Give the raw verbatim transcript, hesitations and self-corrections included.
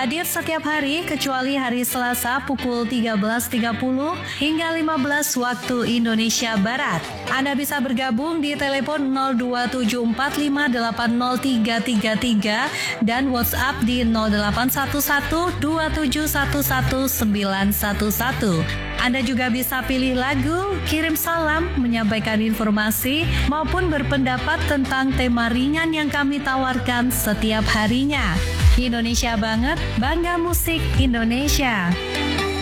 hadir setiap hari kecuali hari Selasa pukul tiga belas tiga puluh hingga lima belas waktu Indonesia Barat. Anda bisa bergabung di telepon nol dua tujuh empat lima delapan nol tiga tiga tiga dan WhatsApp di nol delapan satu satu dua tujuh satu satu sembilan satu satu. Anda juga bisa pilih lagu, kirim salam, menyampaikan informasi, maupun berpendapat tentang tema ringan yang kami tawarkan setiap harinya. Indonesia banget, bangga musik Indonesia.